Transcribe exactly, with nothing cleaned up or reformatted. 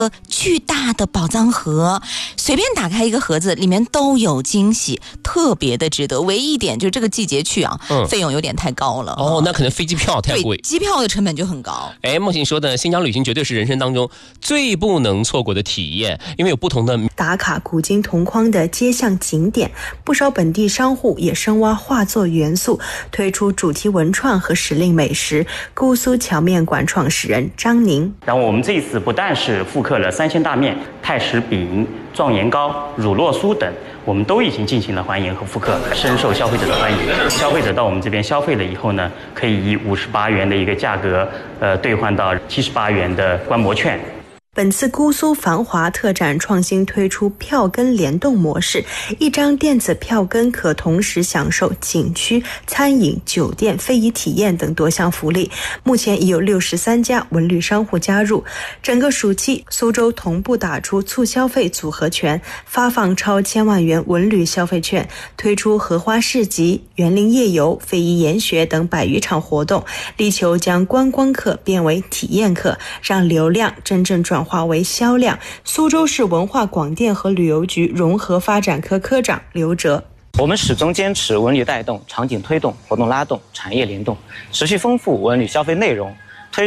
呃，巨大的宝藏盒，随便打开一个盒子，里面都有惊喜，特别的值得。唯一一点就是这个季节去啊，嗯、费用有点太高了。 哦，那可能飞机票太贵， 机票的成本就很高。 哎，梦醒说的新疆旅行绝对是人生当中最不能错过的体验，因为有不同的打卡古今同框的街巷景点，不少本地商户也深挖画作元素，推出主题文创和时令美食。姑苏荞面馆创始人张宁， 然后我们这一次不但是复刻了三鲜大面、太史饼、状元糕、乳酪酥等，我们都已经进行了还原和复刻，深受消费者的欢迎。消费者到我们这边消费了以后呢，可以以五十八元的一个价格，呃，兑换到七十八元的观摩券。 本次姑苏繁华特展创新推出票根联动模式，一张电子票根可同时享受景区、餐饮、酒店、非遗体验等多项福利。目前已有六十三家文旅商户加入。整个暑期，苏州同步打出促消费组合拳，发放超千万元文旅消费券，推出荷花市集、园林夜游、非遗研学等百余场活动，力求将观光客变为体验客，让流量真正转化为销量。苏州市文化广电和旅游局融合发展科科长刘哲， 我们始终坚持文旅带动、场景推动、活动拉动、产业联动，持续丰富文旅消费内容，